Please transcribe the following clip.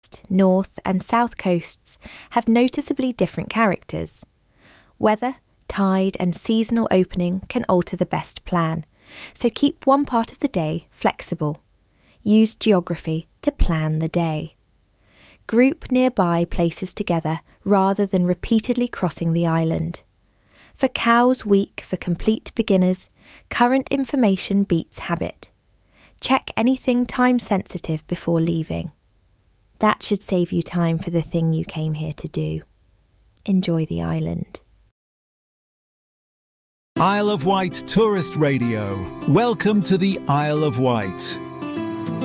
north and south coasts have noticeably different characters. Weather, tide and seasonal opening can alter the best plan, so keep one part of the day flexible. Use geography to plan the day. Group nearby places together rather than repeatedly crossing the island. For Cowes Week for complete beginners, current information beats habit. Check anything time-sensitive before leaving. That should save you time for the thing you came here to do. Enjoy the island. Isle of Wight Tourist Radio. Welcome to the Isle of Wight.